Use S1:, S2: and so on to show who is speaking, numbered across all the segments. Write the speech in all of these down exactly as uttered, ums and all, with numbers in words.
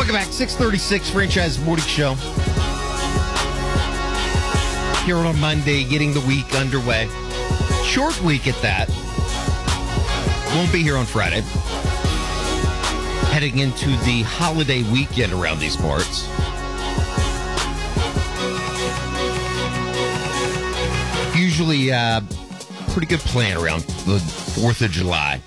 S1: Welcome back. six thirty-six Franchise Morning Show. Here on Monday, getting the week underway. Short week at that. Won't be here on Friday. Heading into the holiday weekend around these parts. Usually, uh, pretty good plan around the fourth of July.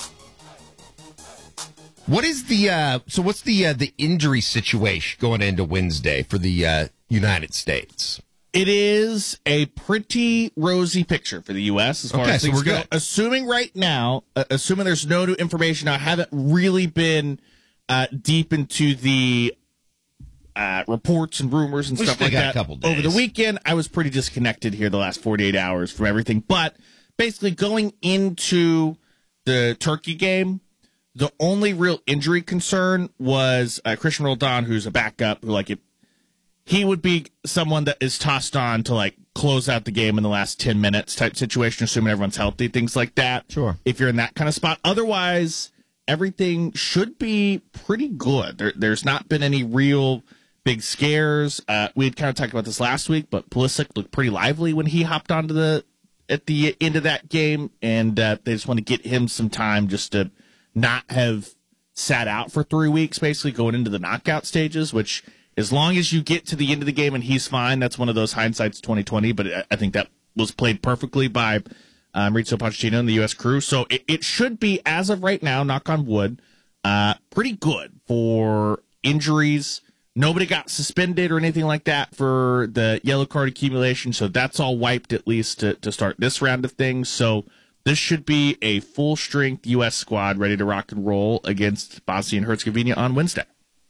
S1: What is the, uh, so what's the, uh, the injury situation going into Wednesday for the, uh, United States?
S2: It is a pretty rosy picture for the U S as far
S1: okay,
S2: as things
S1: so we're
S2: go.
S1: good.
S2: Assuming right now, uh, assuming there's no new information, I haven't really been uh, deep into the uh, reports and rumors and
S1: We
S2: stuff
S1: still
S2: like
S1: got
S2: that.
S1: a couple days.
S2: Over the weekend, I was pretty disconnected here the last forty-eight hours from everything. But basically, going into the Turkey game, the only real injury concern was uh, Christian Roldan, who's a backup, who like it. He would be someone that is tossed on to, like, close out the game in the last ten minutes type situation, assuming everyone's healthy, things like that.
S1: Sure.
S2: If you're in that kind of spot. Otherwise, everything should be pretty good. There, there's not been any real big scares. Uh, we had kind of talked about this last week, but Pulisic looked pretty lively when he hopped onto the at the end of that game, and uh, they just want to get him some time just to not have sat out for three weeks, basically going into the knockout stages, which – as long as you get to the end of the game and he's fine, that's one of those hindsight's twenty twenty. But I think that was played perfectly by um, Mauricio Pochettino and the U S crew. So it, it should be, as of right now, knock on wood, uh, pretty good for injuries. Nobody got suspended or anything like that for the yellow card accumulation. So that's all wiped, at least to, to start this round of things. So this should be a full-strength U S squad ready to rock and roll against Bosnia and Herzegovina on Wednesday.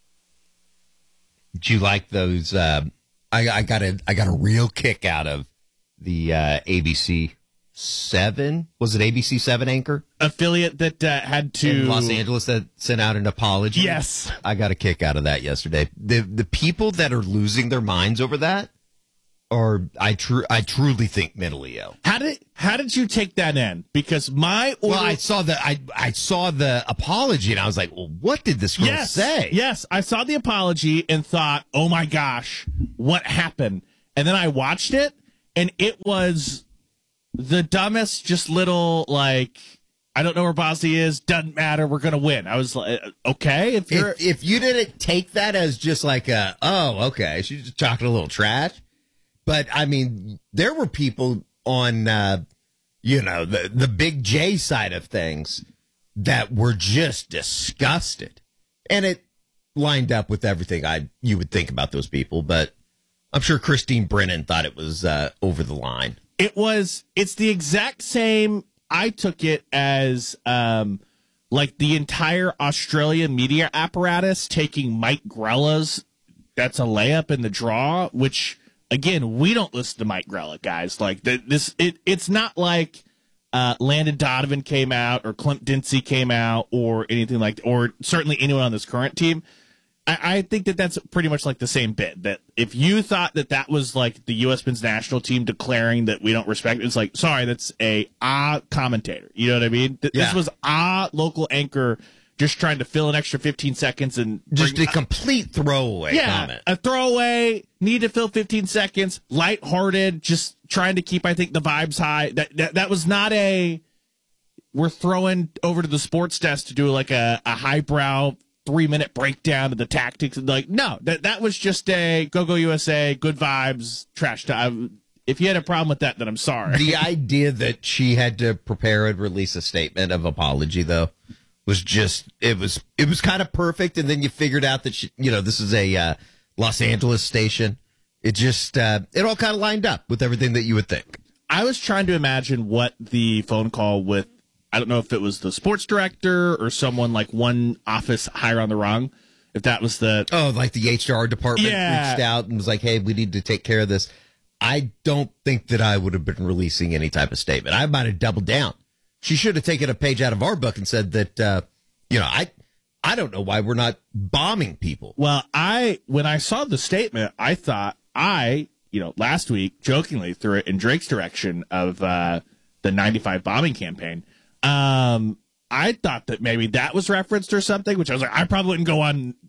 S1: Do you like those? Uh, I, I got a I got a real kick out of the uh, A B C seven. Was it A B C seven anchor
S2: affiliate that uh, had to
S1: in Los Angeles that sent out an apology?
S2: Yes,
S1: I got a kick out of that yesterday. The the people that are losing their minds over that are I tr- I truly think mentally ill.
S2: How did how did you take that in? Because my order,
S1: well, I saw the I I saw the apology and I was like, well, what did this girl
S2: yes,
S1: say?
S2: Yes, I saw the apology and thought, oh my gosh, what happened? And then I watched it, and it was the dumbest, just little like, I don't know where Bosnia is, doesn't matter, we're gonna win. I was like, okay, if you're
S1: if, if you didn't take that as just like a oh okay, she's just talking a little trash. But, I mean, there were people on, uh, you know, the, the Big J side of things that were just disgusted. And it lined up with everything I you would think about those people. But I'm sure Christine Brennan thought it was uh, over the line.
S2: It was, it's the exact same. I took it as um, like the entire Australian media apparatus taking Mike Grella's "that's a layup" in the draw, which... Again, we don't listen to Mike Grella, guys. Like the, this, it, it's not like uh, Landon Donovan came out or Clint Dempsey came out or anything like, or certainly anyone on this current team. I, I think that that's pretty much like the same bit. That if you thought that that was like the U S men's national team declaring that we don't respect, it's like, sorry, that's a ah commentator. You know what I mean? Th-
S1: yeah.
S2: This was ah local anchor. Just trying to fill an extra fifteen seconds and
S1: just
S2: bring,
S1: a complete throwaway
S2: yeah,
S1: comment.
S2: A throwaway, need to fill fifteen seconds, lighthearted, just trying to keep, I think, the vibes high. That that, that was not a, we're throwing over to the sports desk to do like a, a highbrow three-minute breakdown of the tactics. Like, no, that that was just a go-go U S A, good vibes, trash time. If you had a problem with that, then I'm sorry.
S1: The idea that she had to prepare and release a statement of apology, though, was just it was it was kind of perfect, and then you figured out that she, you know this is a uh, Los Angeles station. It just uh, it all kind of lined up with everything that you would think.
S2: I was trying to imagine what the phone call with, I don't know if it was the sports director or someone like one office higher on the rung, if that was the
S1: oh like the H R department
S2: yeah.
S1: reached out and was like, hey, we need to take care of this. I don't think that I would have been releasing any type of statement. I might have doubled down. She should have taken a page out of our book and said that, uh, you know, I I don't know why we're not bombing people.
S2: Well, I when I saw the statement, I thought I, you know, last week jokingly threw it in Drake's direction of uh, the ninety-five bombing campaign. Um, I thought that maybe that was referenced or something, which I was like, I probably wouldn't go on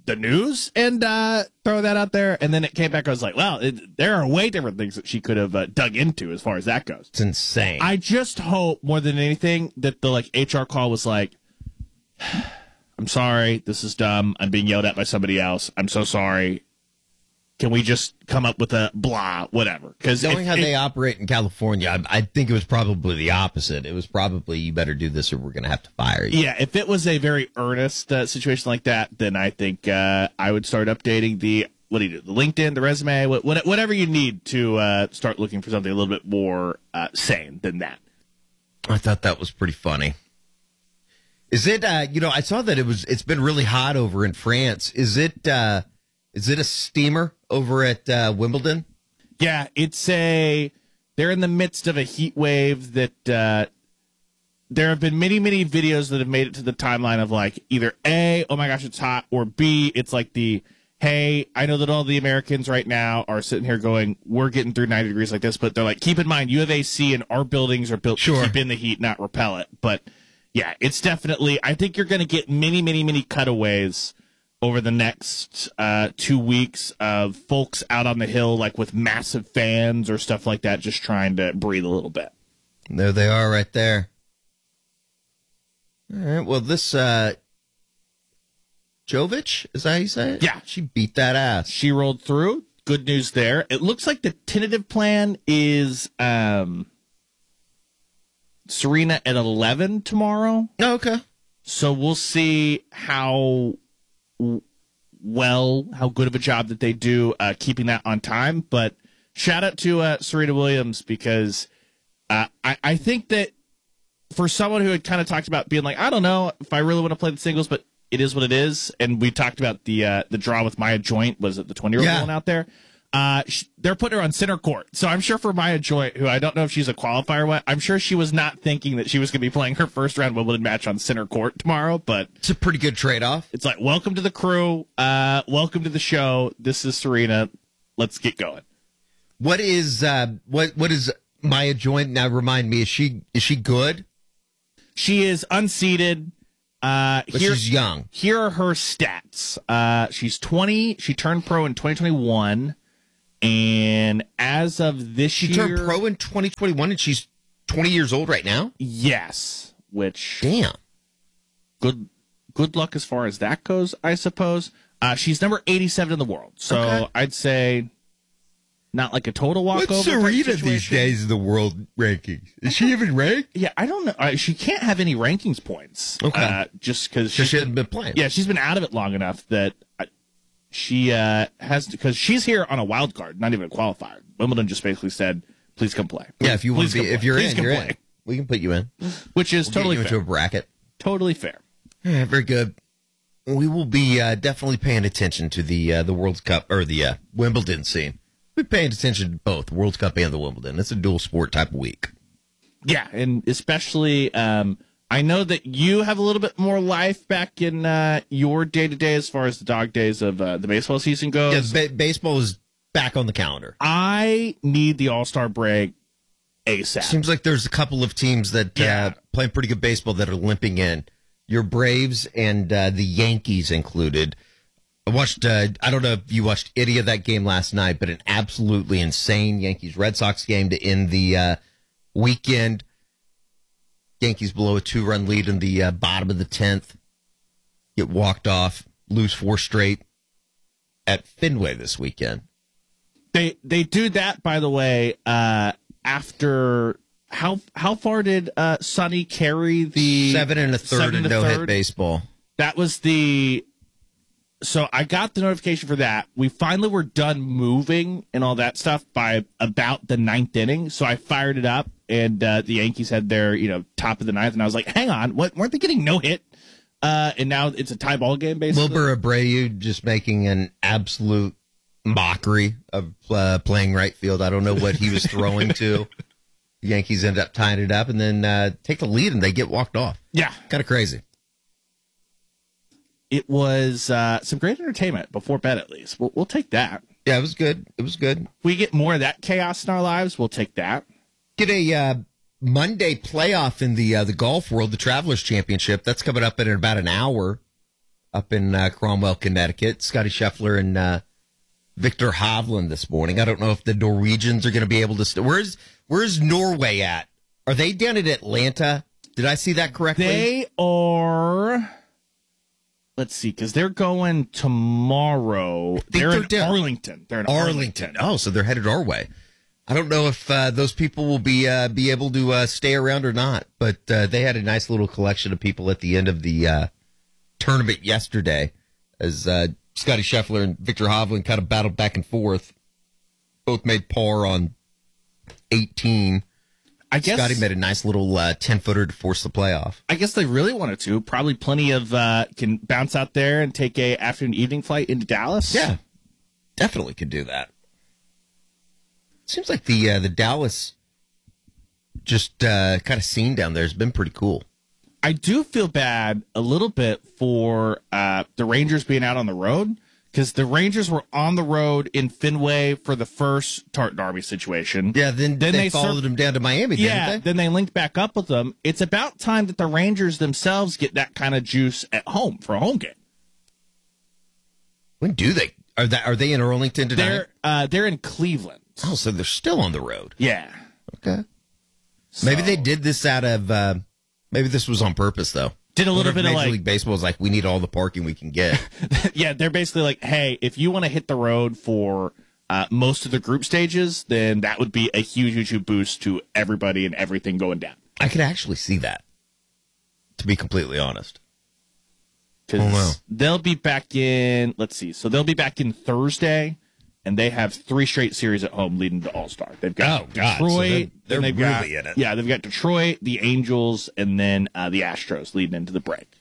S2: the news and uh, throw that out there. And then it came back. I was like, well, it, there are way different things that she could have uh, dug into as far as that goes.
S1: It's insane.
S2: I just hope more than anything that the like H R call was like, I'm sorry, this is dumb. I'm being yelled at by somebody else. I'm so sorry. Can we just come up with a blah, whatever? Because
S1: knowing how it, they operate in California, I, I think it was probably the opposite. It was probably, you better do this or we're going to have to fire you.
S2: Yeah, if it was a very earnest uh, situation like that, then I think uh, I would start updating the, what do you do, the LinkedIn, the resume, what, whatever you need to uh, start looking for something a little bit more uh, sane than that.
S1: I thought that was pretty funny. Is it, uh, you know, I saw that it was, it's been really hot over in France. Is it, uh, is it a steamer over at uh, Wimbledon?
S2: Yeah, it's a, they're in the midst of a heat wave that, uh, there have been many, many videos that have made it to the timeline of like either A, oh my gosh, it's hot, or B, it's like the, hey, I know that all the Americans right now are sitting here going, we're getting through ninety degrees like this, but they're like, keep in mind, you have A C and our buildings are built
S1: sure.
S2: to keep in the heat, not repel it. But yeah, it's definitely, I think you're going to get many, many, many cutaways over the next uh, two weeks of folks out on the hill, like with massive fans or stuff like that, just trying to breathe a little bit.
S1: There they are right there. All right, well, this uh, Jovic, is that how you say it?
S2: Yeah.
S1: She beat that ass.
S2: She rolled through. Good news there. It looks like the tentative plan is um, Serena at eleven tomorrow.
S1: Oh, okay.
S2: So we'll see how well, how good of a job that they do uh, keeping that on time. But shout out to uh, Serena Williams because uh, I, I think that for someone who had kind of talked about being like, I don't know if I really want to play the singles, but it is what it is. And we talked about the uh, the draw with Maya Joint. Was it the twenty-year-old
S1: yeah.
S2: one out there? Uh, sh- they're putting her on center court. So I'm sure for Maya Joint, who I don't know if she's a qualifier or what, I'm sure she was not thinking that she was going to be playing her first round Wimbledon match on center court tomorrow. But
S1: it's a pretty good trade-off.
S2: It's like, welcome to the crew. Uh, welcome to the show. This is Serena. Let's get going.
S1: What is uh, what what is Maya Joint? Now remind me, is she is she good?
S2: She is unseeded. Uh,
S1: but
S2: here,
S1: she's young.
S2: Here are her stats. Uh, she's twenty. She turned pro in twenty twenty-one. And as of this
S1: she
S2: year...
S1: She turned pro in twenty twenty-one, and she's twenty years old right now?
S2: Yes. Which...
S1: Damn.
S2: Good good luck as far as that goes, I suppose. Uh, she's number eighty-seven in the world. So okay. I'd say not like a total walkover.
S1: What's Serena these days in the world rankings? Is she even ranked?
S2: Yeah, I don't know. Uh, she can't have any rankings points.
S1: Okay.
S2: Uh, just because
S1: she hasn't been playing.
S2: Yeah, she's been out of it long enough that... I, She uh, has to, because she's here on a wild card, not even a qualifier. Wimbledon just basically said, "Please come play."
S1: Yeah, if you want to be, if you're
S2: Please
S1: in, you're
S2: play.
S1: in. We can put you in,
S2: which is
S1: we'll
S2: totally
S1: get you
S2: fair.
S1: Into a bracket,
S2: totally fair.
S1: Yeah, very good. We will be uh, definitely paying attention to the uh, the World Cup or the uh, Wimbledon scene. We're paying attention to both the World Cup and the Wimbledon. It's a dual sport type of week.
S2: Yeah, and especially. Um, I know that you have a little bit more life back in uh, your day-to-day as far as the dog days of uh, the baseball season goes.
S1: Yeah, ba- baseball is back on the calendar.
S2: I need the All-Star break ASAP.
S1: Seems like there's a couple of teams that
S2: yeah.
S1: uh, play pretty good baseball that are limping in. Your Braves and uh, the Yankees included. I watched, uh, I don't know if you watched any of that game last night, but an absolutely insane Yankees-Red Sox game to end the uh, weekend. Yankees below a two-run lead in the uh, bottom of the tenth. Get walked off, lose four straight at Fenway this weekend.
S2: They they do that, by the way, uh, after... How how far did uh, Sonny carry the...
S1: Seven and a third and no-hit baseball.
S2: That was the... So I got the notification for that. We finally were done moving and all that stuff by about the ninth inning. So I fired it up, and uh, the Yankees had their, you know, top of the ninth, and I was like, "Hang on, what? Weren't they getting no hit?" Uh, and now it's a tie ball game, basically.
S1: Wilbur Abreu just making an absolute mockery of uh, playing right field. I don't know what he was throwing to. The Yankees end up tying it up and then uh, take the lead, and they get walked off.
S2: Yeah,
S1: kind of crazy.
S2: It was uh, some great entertainment before bed, at least. We'll, we'll take that.
S1: Yeah, it was good. It was good.
S2: If we get more of that chaos in our lives, we'll take that.
S1: Get a uh, Monday playoff in the uh, the golf world, the Travelers Championship. That's coming up in about an hour. up in uh, Cromwell, Connecticut. Scotty Scheffler and uh, Victor Hovland this morning. I don't know if the Norwegians are going to be able to. St- where's Where's Norway at? Are they down at Atlanta? Did I see that correctly?
S2: They are. Let's see, because they're going tomorrow. They're,
S1: they're
S2: in
S1: down.
S2: Arlington. They're in
S1: Arlington.
S2: Arlington.
S1: Oh, so they're headed our way. I don't know if uh, those people will be uh, be able to uh, stay around or not, but uh, they had a nice little collection of people at the end of the uh, tournament yesterday as uh, Scotty Scheffler and Victor Hovland kind of battled back and forth. Both made par on eighteen.
S2: I guess
S1: Scotty made a nice little uh, ten-footer to force the playoff.
S2: I guess they really wanted to. Probably plenty of uh, can bounce out there and take a afternoon evening flight into Dallas.
S1: Yeah, definitely could do that. Seems like the uh, the Dallas just uh, kind of scene down there has been pretty cool.
S2: I do feel bad a little bit for uh, the Rangers being out on the road because the Rangers were on the road in Fenway for the first Tartan Derby situation.
S1: Yeah, then,
S2: then
S1: they,
S2: they
S1: followed
S2: sur-
S1: them down to Miami,
S2: yeah,
S1: didn't they?
S2: then they linked back up with them. It's about time that the Rangers themselves get that kind of juice at home for a home game.
S1: When do they? Are that are they in Arlington tonight?
S2: They're uh, they're in Cleveland.
S1: Oh, so they're still on the road.
S2: Yeah.
S1: Okay.
S2: So,
S1: Maybe they did this out of. Uh, maybe this was on purpose, though.
S2: Did a little
S1: Wonder if
S2: bit of
S1: Major
S2: like
S1: League Baseball is like, we need all the parking we can get.
S2: yeah, they're basically like, hey, if you want to hit the road for uh, most of the group stages, then that would be a huge, huge, huge boost to everybody and everything going down.
S1: I could actually see that, to be completely honest.
S2: Because
S1: Oh, wow.
S2: they'll be back in, let's see, so they'll be back in Thursday, and they have three straight series at home leading to All-Star. They've got
S1: Oh, God. So
S2: Detroit.
S1: they're- they're
S2: then they've
S1: really
S2: got,
S1: in it.
S2: Yeah, they've got Detroit, the Angels, and then uh, the Astros leading into the break.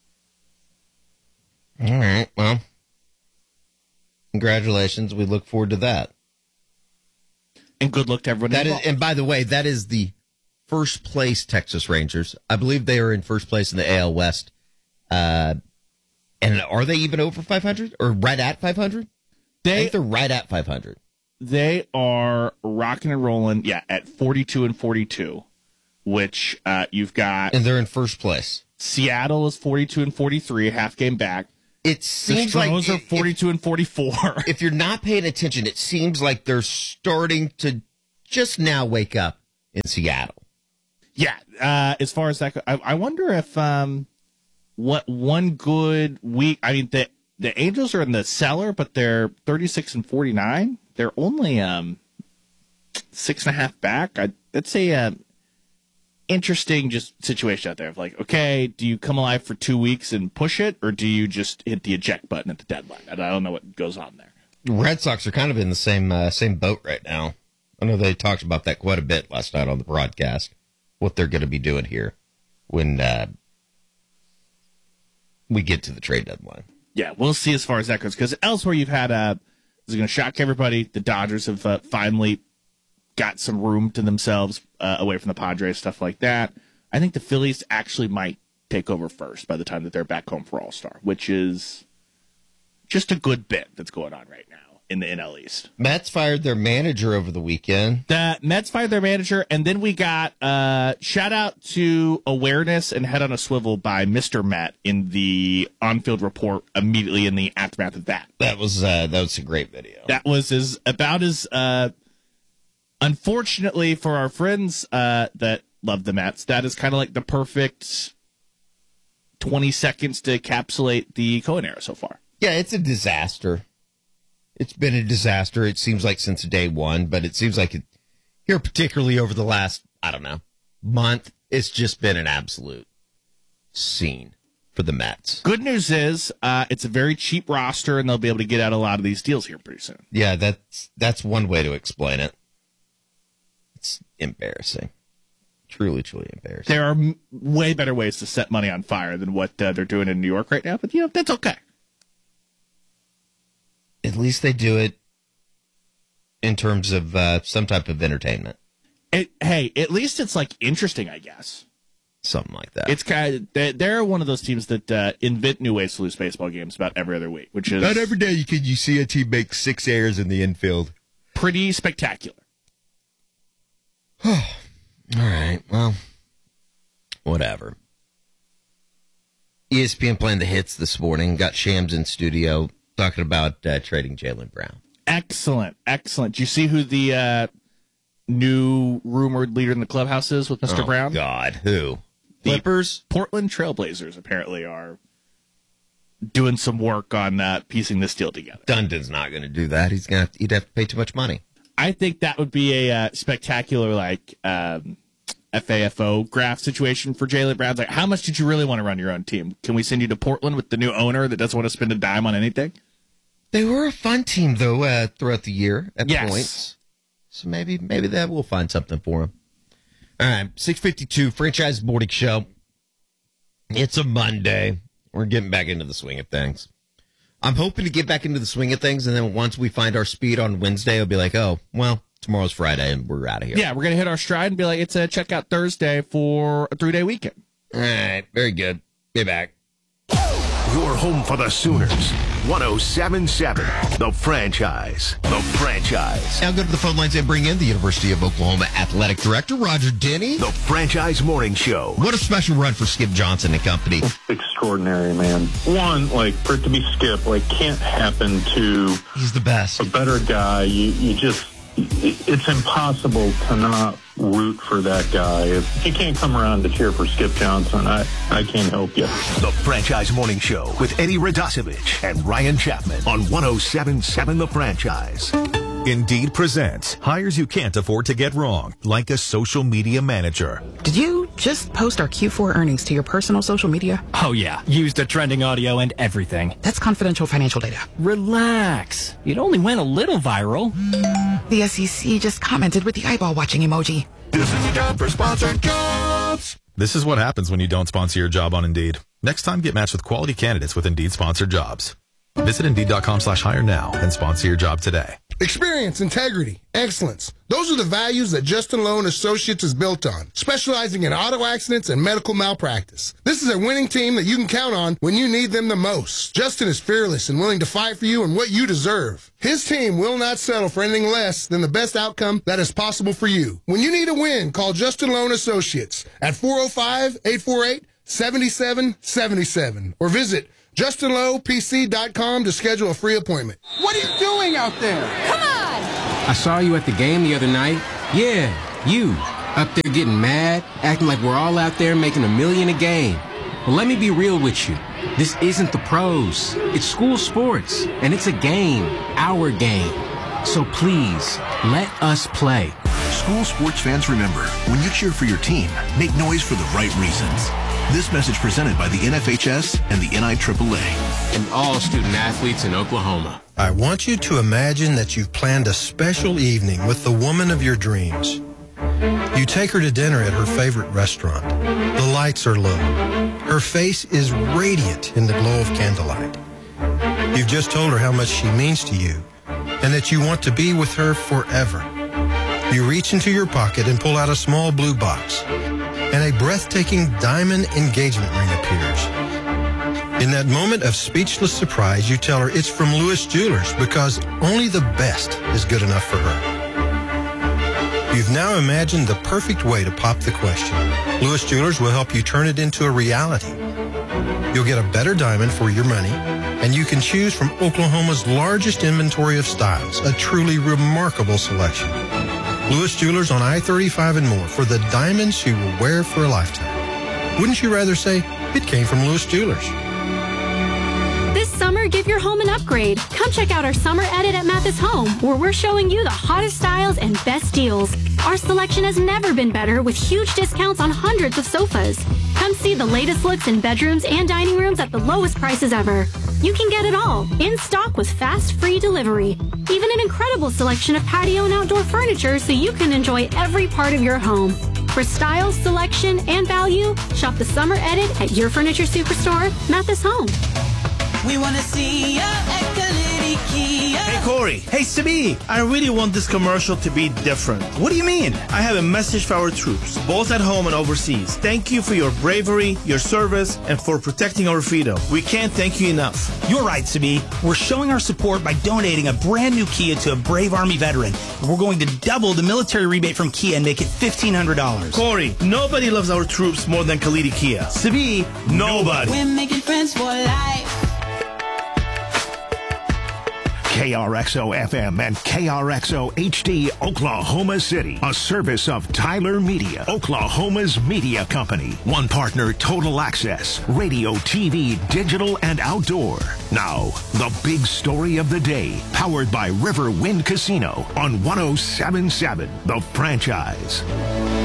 S1: All right. Well, congratulations. We look forward to that.
S2: And good luck to everyone
S1: That is,
S2: involved.
S1: and by the way, that is the first place Texas Rangers. I believe they are in first place in the A L West. Uh, and are they even over five hundred or right at five hundred? I
S2: They
S1: think they're right at five hundred.
S2: They are rocking and rolling, yeah, at forty-two and forty-two, which uh, you've got
S1: And they're in first place.
S2: Seattle is forty-two and forty-three, a half game back.
S1: It
S2: The
S1: seems like
S2: Stros are
S1: if,
S2: forty-two and forty-four.
S1: if you're not paying attention, it seems like they're starting to just now wake up in Seattle.
S2: yeah, uh, as far as that, go- I, I wonder if um, what one good week. I mean, the the Angels are in the cellar, but they're thirty-six and forty-nine. They're only um six and a half back. I, that's a uh, interesting just situation out there of like, okay, do you come alive for two weeks and push it, or do you just hit the eject button at the deadline? I don't know what goes on there.
S1: The Red Sox are kind of in the same uh, same boat right now. I know they talked about that quite a bit last night on the broadcast, what they're going to be doing here when uh, we get to the trade deadline.
S2: Yeah, we'll see as far as that goes. Because elsewhere you've had, uh, this is going to shock everybody, the Dodgers have uh, finally got some room to themselves uh, away from the Padres, stuff like that. I think the Phillies actually might take over first by the time that they're back home for All-Star, which is just a good bit that's going on right now in the N L East.
S1: Mets fired their manager over the weekend.
S2: The Mets fired their manager, and then we got uh, shout out to awareness and head on a swivel by Mister Met in the on-field report immediately in the aftermath of that.
S1: That was uh, that was a great video.
S2: That was as about as uh, unfortunately for our friends uh, that love the Mets, that is kind of like the perfect twenty seconds to encapsulate the Cohen era so far.
S1: Yeah, it's a disaster. It's been a disaster. It seems like since day one, but it seems like it here, particularly over the last, I don't know, month, it's just been an absolute scene for the Mets.
S2: Good news is uh, it's a very cheap roster, and they'll be able to get out a lot of these deals here pretty soon.
S1: Yeah, that's that's one way to explain it. It's embarrassing. Truly, truly embarrassing.
S2: There are m- way better ways to set money on fire than what uh, they're doing in New York right now, but you know that's okay.
S1: At least they do it in terms of uh, some type of entertainment.
S2: It, hey, at least it's like interesting, I guess.
S1: Something like that.
S2: It's kind of they- they're one of those teams that uh, invent new ways to lose baseball games about every other week, which is
S1: Not every day you can you see a team make six errors in the infield.
S2: pretty spectacular.
S1: All right, well, whatever. E S P N playing the hits this morning. Got Shams in studio talking about uh, trading Jaylen Brown.
S2: Excellent, excellent. Do you see who the uh, new rumored leader in the clubhouse is with Mister
S1: Oh,
S2: Brown?
S1: God, who?
S2: The
S1: Clippers?
S2: Portland Trailblazers apparently are doing some work on uh, piecing this deal together.
S1: Dundon's not going to do that. He's going to. He'd have to pay too much money.
S2: I think that would be a uh, spectacular, like, um, F A F O graph situation for Jaylen Brown. Like, how much did you really want to run your own team? Can we send you to Portland with the new owner that doesn't want to spend a dime on anything?
S1: They were a fun team, though, uh, throughout the year at
S2: Yes.
S1: points. So maybe maybe that will find something for him. All right, six fifty-two, Franchise Morning Show. It's a Monday. We're getting back into the swing of things. I'm hoping to get back into the swing of things, and then once we find our speed on Wednesday, it'll be like, oh, well, tomorrow's Friday, and we're out of here.
S2: Yeah, we're going to hit our stride and be like, it's a checkout Thursday for a three-day weekend.
S1: All right, very good. Be back.
S3: Your home for the Sooners. one oh seven point seven, The Franchise. The Franchise.
S1: Now go to the phone lines and bring in the University of Oklahoma Athletic Director, Roger Denny.
S3: The Franchise Morning Show.
S1: What a special run for Skip Johnson and company.
S4: Extraordinary, man. One, like, for it to be Skip, like, can't happen to
S1: He's the best.
S4: a better guy. You, you just, it's impossible to not root for that guy. If you can't come around to cheer for Skip Johnson, I, I can't help you.
S3: The Franchise Morning Show with Eddie Radosevich and Ryan Chapman on one oh seven point seven The Franchise.
S5: Indeed presents hires you can't afford to get wrong, like a social media manager.
S6: Did you just post our Q four earnings to your personal social media?
S7: Oh, yeah. Used the trending audio and everything.
S6: That's confidential financial data.
S7: Relax. It only went a little viral.
S6: The S E C just commented with the eyeball watching emoji.
S3: This is your job for sponsored jobs.
S5: This is what happens when you don't sponsor your job on Indeed. Next time, get matched with quality candidates with Indeed sponsored jobs. Visit Indeed.com slash hire now and sponsor your job today.
S8: Experience, integrity, excellence. Those are the values that Justin Lowe and Associates is built on, specializing in auto accidents and medical malpractice. This is a winning team that you can count on when you need them the most. Justin is fearless and willing to fight for you and what you deserve. His team will not settle for anything less than the best outcome that is possible for you. When you need a win, call Justin Lowe and Associates at four oh five, eight four eight, seven seven seven seven or visit Justin Lowe P C dot com to schedule a free appointment.
S9: What are you doing out there?
S10: Come on!
S9: I saw you at the game the other night. Yeah, you. Up there getting mad, acting like we're all out there making a million a game. Well, let me be real with you. This isn't the pros. It's school sports, and it's a game, our game. So please, let us play.
S3: School sports fans, remember, when you cheer for your team, make noise for the right reasons. This message presented by the N F H S and the N I triple A.
S9: And all student athletes in Oklahoma.
S11: I want you to imagine that you've planned a special evening with the woman of your dreams. You take her to dinner at her favorite restaurant. The lights are low. Her face is radiant in the glow of candlelight. You've just told her how much she means to you and that you want to be with her forever. You reach into your pocket and pull out a small blue box, and a breathtaking diamond engagement ring appears. In that moment of speechless surprise, you tell her it's from Lewis Jewelers because only the best is good enough for her. You've now imagined the perfect way to pop the question. Lewis Jewelers will help you turn it into a reality. You'll get a better diamond for your money, and you can choose from Oklahoma's largest inventory of styles, a truly remarkable selection. Lewis Jewelers on I thirty-five and more for the diamonds she will wear for a lifetime. Wouldn't you rather say it came from Lewis Jewelers?
S10: This summer, give your home an upgrade. Come check out our summer edit at Mathis Home, where we're showing you the hottest styles and best deals. Our selection has never been better, with huge discounts on hundreds of sofas. Come see the latest looks in bedrooms and dining rooms at the lowest prices ever. You can get it all, in stock with fast, free delivery. Even an incredible selection of patio and outdoor furniture so you can enjoy every part of your home. For style, selection, and value, shop the summer edit at your furniture superstore, Mathis Home.
S12: We want to see you at Collision. Kia. Hey, Corey. Hey, Sabi. I really want this commercial to be different. What do you mean? I have a message for our troops, both at home and overseas. Thank you for your bravery, your service, and for protecting our freedom. We can't thank you enough.
S13: You're right, Sabi. We're showing our support by donating a brand new Kia to a brave Army veteran. We're going to double the military rebate from Kia and make it fifteen hundred dollars.
S12: Corey, nobody loves our troops more than Khalidi Kia. Sabi, nobody.
S14: We're making friends for life.
S15: K R X O F M and K R X O H D Oklahoma City, a service of Tyler Media, Oklahoma's media company. One partner, Total Access, radio, T V, digital, and outdoor. Now, the big story of the day, powered by River Wind Casino on one oh seven point seven, The Franchise.